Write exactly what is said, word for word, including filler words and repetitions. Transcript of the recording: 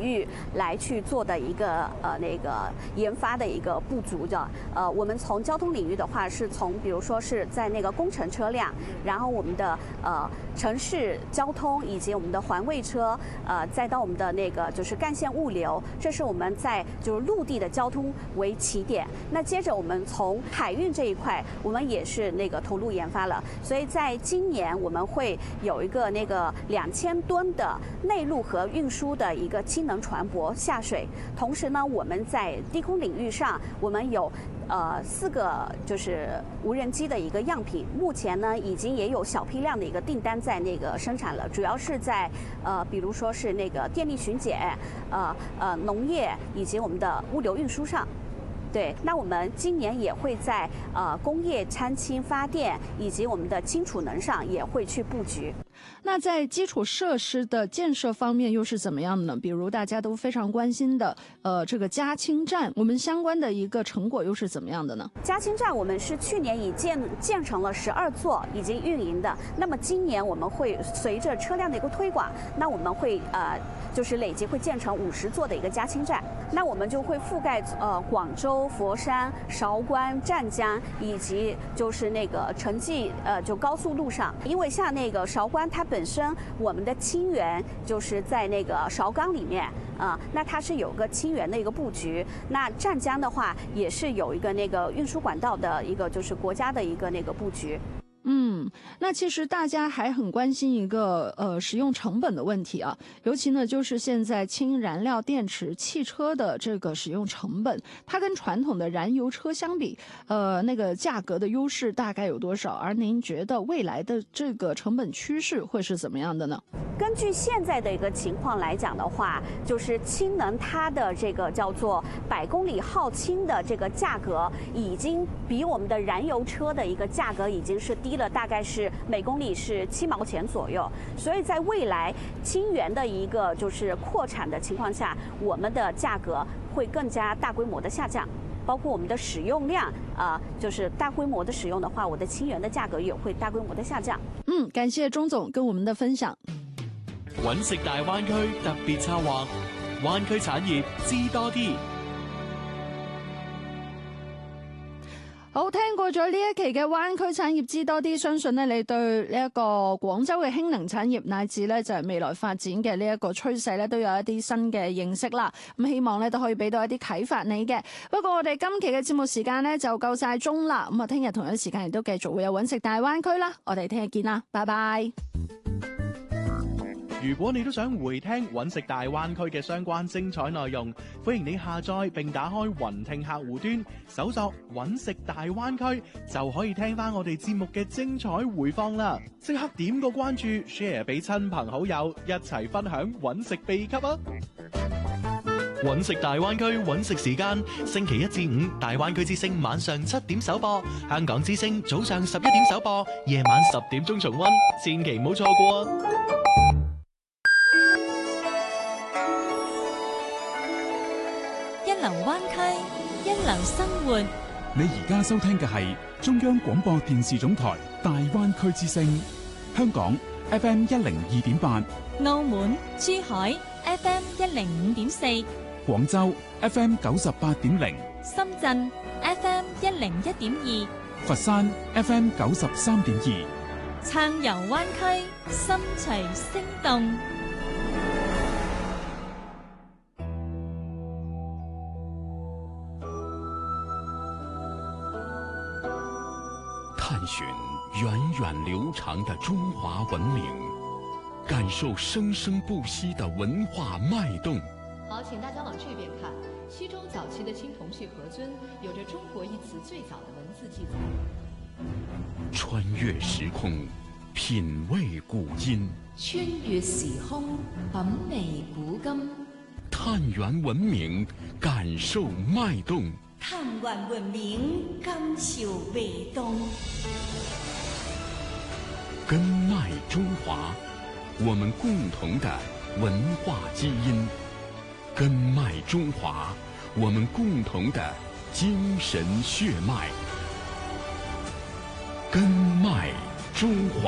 域来去做的一个呃那个研发的一个不足的。呃，我们从交通领域的话，是从比如说是在那个工程车辆，然后我们的呃城市交通以及我们的环卫车，呃，再到我们的那个就是干线物流，这是我们在就是陆地的交通为起点。那接着我们从海运这一块，我们也是那个投入研发了，所以在今年我们会有一个那个两千吨的内陆和运输的一个氢能船舶下水。同时呢，我们在低空领域上，我们有呃四个就是无人机的一个样品，目前呢已经也有小批量的一个订单在那个生产了，主要是在呃比如说是那个电力巡检、呃呃农业以及我们的物流运输上。对，那我们今年也会在呃工业掺氢发电以及我们的氢储能上也会去布局。 那在基础设施的建设方面又是怎么样的呢？比如大家都非常关心的呃这个加氢站，我们相关的一个成果又是怎么样的呢？ 加氢站我们是去年已建建成了十二座，已经运营的。那么今年我们会随着车辆的一个推广，那我们会呃就是累计会建成五十座的一个加氢站。那我们就会覆盖呃广州、佛山、韶关、湛江以及就是那个城际呃就高速路上，因为像那个韶关它本身我们的氢源就是在那个韶钢里面啊、呃，那它是有个氢源的一个布局。那湛江的话也是有一个那个运输管道的一个就是国家的一个那个布局。 嗯，那其实大家还很关心一个呃使用成本的问题啊，尤其呢就是现在氢燃料电池汽车的这个使用成本，它跟传统的燃油车相比，呃那个价格的优势大概有多少？而您觉得未来的这个成本趋势会是怎么样的呢？ 根据现在的一个情况来讲的话，就是氢能它的这个叫做百公里耗氢的这个价格，已经比我们的燃油车的一个价格已经是低了，大概是每公里是七毛钱左右。所以在未来氢源的一个就是扩产的情况下，我们的价格会更加大规模的下降。包括我们的使用量啊、呃，就是大规模的使用的话，我的氢源的价格也会大规模的下降。 嗯，感謝鍾總跟我們的分享。 揾食大灣區特別策劃，灣區產業知多啲。 好，聽過咗呢一期嘅灣區產業知多啲，相信咧你對呢一個廣州嘅氫能產業乃至咧就係未來發展嘅呢一個趨勢咧都有一啲新嘅認識啦。咁希望咧都可以俾到一啲啟發你嘅。不過我哋今期嘅節目時間咧就夠晒鐘啦。咁啊，聽日同一時間亦都繼續會有揾食大灣區啦。我哋聽日見啦，拜拜。 如果你都想回聽揾食大灣區嘅相關精彩內容，歡迎你下載並打開雲聽客戶端，搜索揾食大灣區，就可以聽翻我哋節目嘅精彩回放啦！即刻點個關注 ，share 俾親朋好友，一齊分享揾食秘笈啊！ 揾食大灣區揾食時間，星期一至五大灣區之聲晚上七點首播，香港之聲早上十一點首播，夜晚十點鐘重溫，千祈唔好錯過啊！ 一流灣區，一流生活。 你而家收聽嘅係中央廣播電視總台大灣區之聲，香港 F M 一零二點八， 澳門、珠海 F M 一零五點四， 廣州 F M 九十八點零， 深圳 F M 一零一點二， 佛山 F M 九十三點二。 暢遊灣區，心隨聲動。 探寻源远流长的中华文明，感受生生不息的文化脉动。 好，请大家往这边看。西周早期的青铜器盒尊有着“中国”一词最早的文字记载。 穿越时空，品味古今； 穿越时空，品味古今。 探源文明，感受脉动。 探源文明，感受味动。 根脉中华，我们共同的文化基因；根脉中华，我们共同的精神血脉。根脉中华。